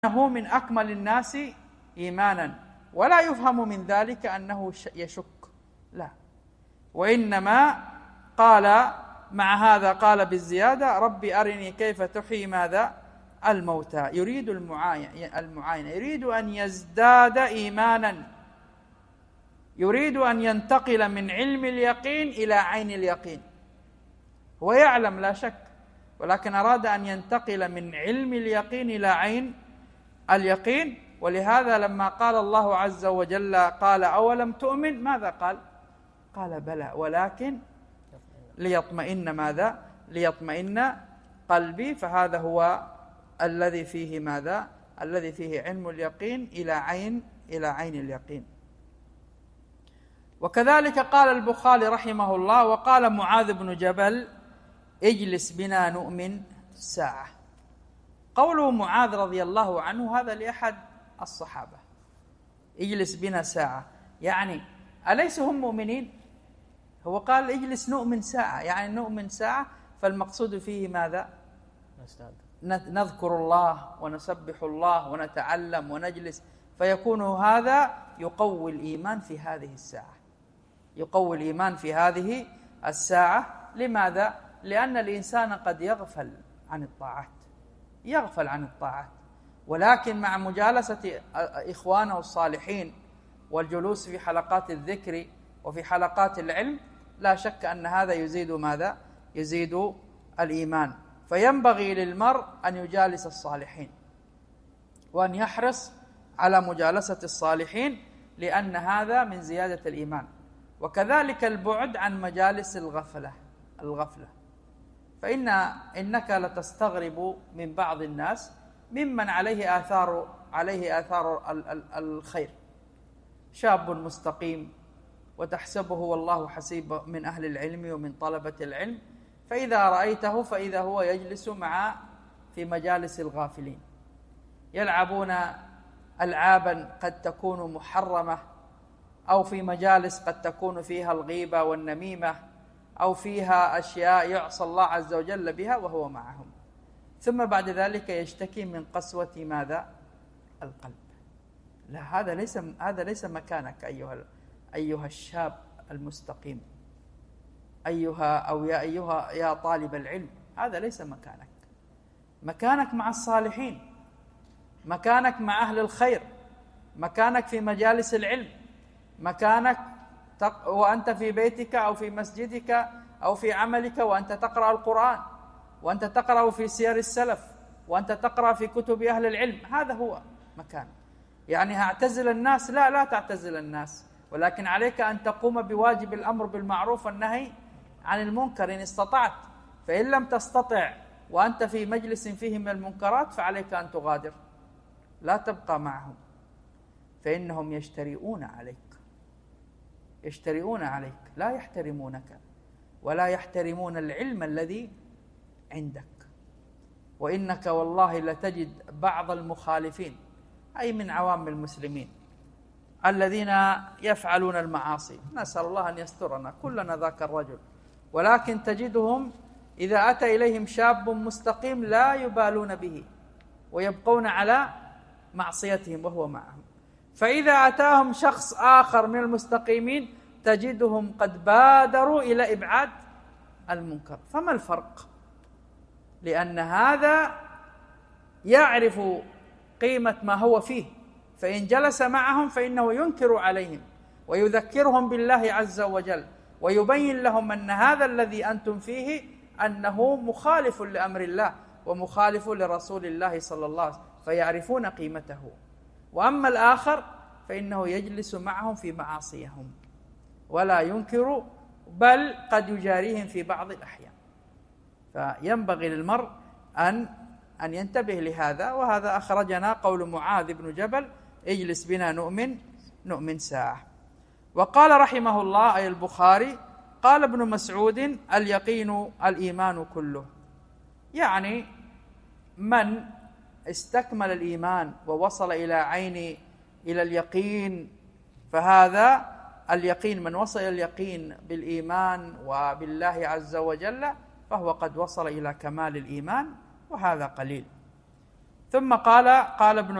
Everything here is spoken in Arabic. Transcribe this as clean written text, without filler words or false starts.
هو من أكمل الناس إيمانا، ولا يفهم من ذلك أنه يشك، لا، وإنما قال مع هذا قال بالزيادة: ربي أرني كيف تحيي ماذا؟ الموتى. يريد المعاينة، يريد أن يزداد إيمانا، يريد أن ينتقل من علم اليقين إلى عين اليقين. هو يعلم لا شك، ولكن أراد أن ينتقل من علم اليقين إلى عين اليقين. ولهذا لما قال الله عز وجل قال: أولم تؤمن؟ ماذا قال؟ قال: بلى ولكن ليطمئن ماذا؟ ليطمئن قلبي. فهذا هو الذي فيه ماذا؟ الذي فيه علم اليقين إلى عين اليقين. وكذلك قال البخاري رحمه الله: وقال معاذ بن جبل: اجلس بنا نؤمن ساعة. قوله معاذ رضي الله عنه هذا لأحد الصحابة، اجلس بنا ساعة، يعني أليس هم مؤمنين؟ هو قال اجلس نؤمن ساعة، يعني نؤمن ساعة، فالمقصود فيه ماذا؟ نذكر الله ونسبح الله ونتعلم ونجلس، فيكون هذا يقوي الإيمان في هذه الساعة، يقوي الإيمان في هذه الساعة. لماذا؟ لأن الإنسان قد يغفل عن الطاعات، ولكن مع مجالسة إخوانه الصالحين والجلوس في حلقات الذكر وفي حلقات العلم، لا شك أن هذا يزيد ماذا؟ يزيد الإيمان. فينبغي للمرء أن يجالس الصالحين وأن يحرص على مجالسة الصالحين، لأن هذا من زيادة الإيمان. وكذلك البعد عن مجالس الغفلة، فإنك لتستغرب من بعض الناس ممن عليه آثار الخير، شاب مستقيم وتحسبه والله حسيب من أهل العلم ومن طلبة العلم، فإذا رأيته فإذا هو يجلس في مجالس الغافلين، يلعبون ألعابا قد تكون محرمة، أو في مجالس قد تكون فيها الغيبة والنميمة، أو فيها أشياء يعصى الله عز وجل بها وهو معهم، ثم بعد ذلك يشتكي من قسوة ماذا؟ القلب. لا، هذا ليس مكانك أيها الشاب المستقيم، يا طالب العلم، هذا ليس مكانك. مكانك مع الصالحين، مكانك مع أهل الخير، مكانك في مجالس العلم، مكانك وأنت في بيتك أو في مسجدك أو في عملك، وأنت تقرأ القرآن، وأنت تقرأ في سير السلف، وأنت تقرأ في كتب أهل العلم، هذا هو مكان. يعني اعتزل الناس؟ لا تعتزل الناس، ولكن عليك أن تقوم بواجب الأمر بالمعروف والنهي عن المنكر إن استطعت. فإن لم تستطع وأنت في مجلس فيه من المنكرات فعليك أن تغادر، لا تبقى معهم، فإنهم يجترئون عليك، لا يحترمونك ولا يحترمون العلم الذي عندك. وإنك والله لتجد بعض المخالفين، أي من عوام المسلمين، الذين يفعلون المعاصي، نسأل الله أن يسترنا، كلنا ذاك الرجل، ولكن تجدهم إذا أتى إليهم شاب مستقيم لا يبالون به ويبقون على معصيتهم وهو معهم. فإذا أتاهم شخص آخر من المستقيمين تجدهم قد بادروا إلى إبعاد المنكر. فما الفرق؟ لأن هذا يعرف قيمة ما هو فيه، فإن جلس معهم فإنه ينكر عليهم ويذكرهم بالله عز وجل، ويبين لهم أن هذا الذي أنتم فيه أنه مخالف لأمر الله ومخالف لرسول الله صلى الله عليه وسلم، فيعرفون قيمته. وأما الآخر فإنه يجلس معهم في معاصيهم ولا ينكر، بل قد يجاريهم في بعض الأحيان. فينبغي للمرء أن ينتبه لهذا. وهذا أخرجنا قول معاذ بن جبل: اجلس بنا نؤمن ساعة. وقال رحمه الله أي البخاري: قال ابن مسعود: اليقين الإيمان كله. يعني من استكمل الإيمان ووصل إلى اليقين، فهذا اليقين، من وصل إلى اليقين بالإيمان وبالله عز وجل فهو قد وصل إلى كمال الإيمان، وهذا قليل. ثم قال ابن